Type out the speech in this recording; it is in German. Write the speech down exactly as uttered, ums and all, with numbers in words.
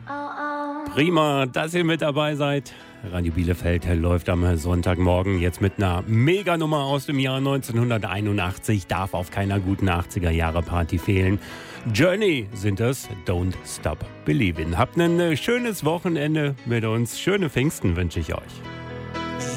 Prima, dass ihr mit dabei seid. Radio Bielefeld läuft am Sonntagmorgen jetzt mit einer Meganummer aus dem Jahr neunzehnhunderteinundachtzig. Darf auf keiner guten achtziger-Jahre-Party fehlen. Journey sind es, Don't Stop Believin'. Habt ein schönes Wochenende mit uns. Schöne Pfingsten wünsche ich euch.